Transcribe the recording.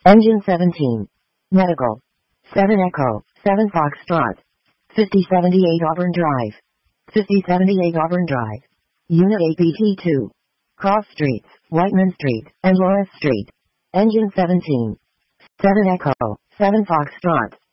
Engine 17. Medical. 7 Echo, 7 Foxtrot. 5078 Auburn Drive. 5078 Auburn Drive. Unit APT2. Cross Streets, Whiteman Street, and Lawrence Street. Engine 17. 7 Echo, 7 Foxtrot.